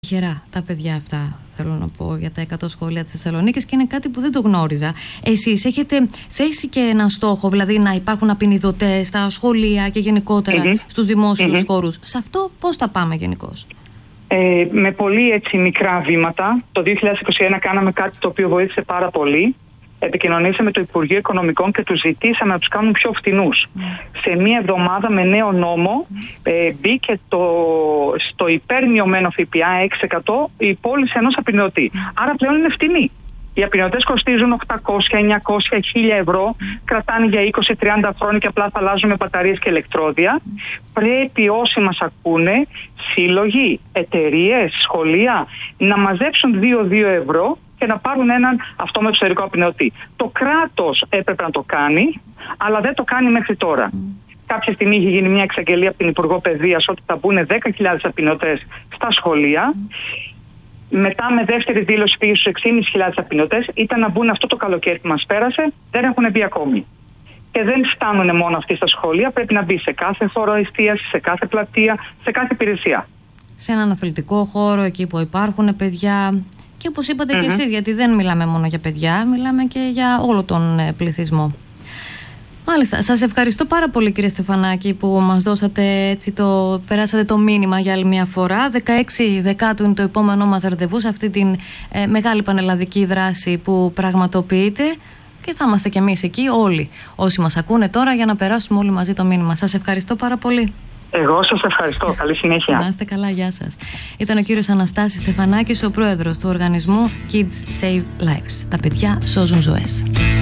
Τυχερά τα παιδιά αυτά, θέλω να πω, για τα 100 σχολεία της Θεσσαλονίκης, και είναι κάτι που δεν το γνώριζα. Εσείς έχετε θέσει και ένα στόχο, δηλαδή να υπάρχουν απεινιδωτές στα σχολεία και γενικότερα στους δημόσιους χώρους. Σε αυτό πώς τα πάμε γενικώς? Με πολύ μικρά βήματα. Το 2021 κάναμε κάτι το οποίο βοήθησε πάρα πολύ. Επικοινωνήσαμε με το Υπουργείο Οικονομικών και τους ζητήσαμε να τους κάνουν πιο φτηνούς. Σε μία εβδομάδα με νέο νόμο μπήκε στο υπέρμειωμένο ΦΠΑ 6% η πώληση ενός απεινιδωτή. Άρα πλέον είναι φτηνή. Οι απεινιδωτές κοστίζουν 800, 900, 1000 ευρώ, κρατάνε για 20-30 χρόνια και απλά θα αλλάζουν με μπαταρίες και ηλεκτρόδια. Πρέπει όσοι μας ακούνε, σύλλογοι, εταιρείες, σχολεία, να μαζέψουν 2 ευρώ και να πάρουν έναν αυτόματο εξωτερικό απεινιδωτή. Το κράτος έπρεπε να το κάνει, αλλά δεν το κάνει μέχρι τώρα. Κάποια στιγμή είχε γίνει μια εξαγγελία από την Υπουργό Παιδείας ότι θα μπουν 10.000 απεινιδωτές στα σχολεία. Μετά, με δεύτερη δήλωση, πήγε στους 6.500 απεινιδωτές. Ήταν να μπουν αυτό το καλοκαίρι που μας πέρασε, δεν έχουν μπει ακόμη. Και δεν φτάνουν μόνο αυτοί στα σχολεία, πρέπει να μπει σε κάθε χώρο εστίαση, σε κάθε πλατεία, σε κάθε υπηρεσία. Σε έναν αθλητικό χώρο, εκεί που υπάρχουν παιδιά. Και όπως είπατε και εσείς, γιατί δεν μιλάμε μόνο για παιδιά, μιλάμε και για όλο τον πληθυσμό. Μάλιστα, σας ευχαριστώ πάρα πολύ, κύριε Στεφανάκη, που μας δώσατε περάσατε το μήνυμα για άλλη μια φορά. 16 Δεκάτου είναι το επόμενό μας ραντεβού σε αυτή την μεγάλη πανελλαδική δράση που πραγματοποιείται, και θα είμαστε κι εμείς εκεί όλοι όσοι μας ακούνε τώρα, για να περάσουμε όλοι μαζί το μήνυμα. Σας ευχαριστώ πάρα πολύ. Εγώ σας ευχαριστώ. Καλή συνέχεια. Να είστε καλά, γεια σας. Ήταν ο κύριος Αναστάσης Στεφανάκης, ο πρόεδρος του οργανισμού Kids Save Lives. Τα παιδιά σώζουν ζωές.